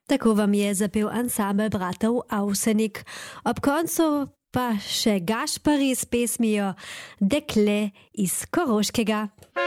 Tako vam je zapel ansambel bratov Avsenik. Ob koncu pa še Gašpari s pesmijo Dekle iz Koroškega.